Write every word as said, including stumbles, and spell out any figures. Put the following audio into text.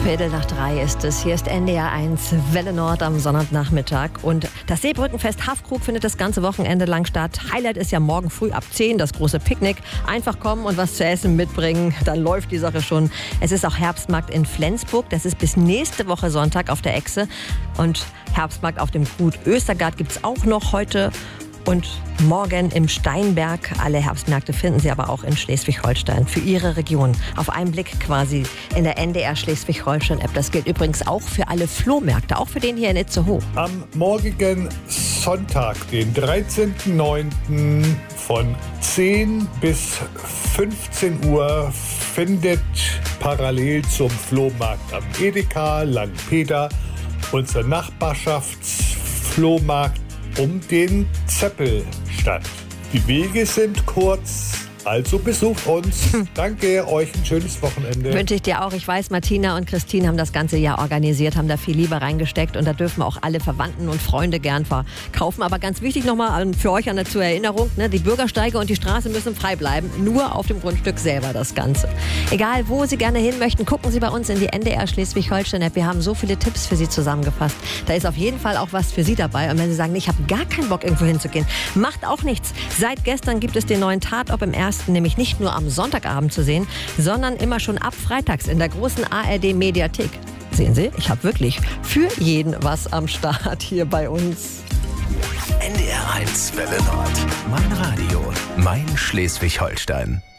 Viertel nach drei ist es. Hier ist N D R eins, Welle Nord am Sonntagnachmittag. Und das Seebrückenfest Haffkrug findet das ganze Wochenende lang statt. Highlight ist ja morgen früh ab zehn, das große Picknick. Einfach kommen und was zu essen mitbringen, dann läuft die Sache schon. Es ist auch Herbstmarkt in Flensburg. Das ist bis nächste Woche Sonntag auf der Echse. Und Herbstmarkt auf dem Gut Östergard gibt es auch noch heute. Und morgen im Steinberg. Alle Herbstmärkte finden Sie aber auch in Schleswig-Holstein für Ihre Region. Auf einen Blick quasi in der N D R Schleswig-Holstein-App. Das gilt übrigens auch für alle Flohmärkte, auch für den hier in Itzehoe. Am morgigen Sonntag, den dreizehnten neunten von zehn bis fünfzehn Uhr findet parallel zum Flohmarkt am Edeka Langpeter unser Nachbarschaftsflohmarkt um den Zeppel statt. Die Wege sind kurz, also besucht uns. Hm. Danke, euch ein schönes Wochenende. Wünsche ich dir auch. Ich weiß, Martina und Christine haben das ganze Jahr organisiert, haben da viel Liebe reingesteckt und da dürfen auch alle Verwandten und Freunde gern verkaufen. Aber ganz wichtig nochmal für euch an zur Erinnerung, ne, die Bürgersteige und die Straße müssen frei bleiben. Nur auf dem Grundstück selber das Ganze. Egal, wo Sie gerne hin möchten, gucken Sie bei uns in die N D R Schleswig-Holstein-App. Wir haben so viele Tipps für Sie zusammengefasst. Da ist auf jeden Fall auch was für Sie dabei. Und wenn Sie sagen, ich habe gar keinen Bock, irgendwo hinzugehen, macht auch nichts. Seit gestern gibt es den neuen Tatort im ersten, nämlich nicht nur am Sonntagabend zu sehen, sondern immer schon ab freitags in der großen A R D-Mediathek. Sehen Sie, ich habe wirklich für jeden was am Start hier bei uns. N D R eins Welle Nord. Mein Radio, mein Schleswig-Holstein.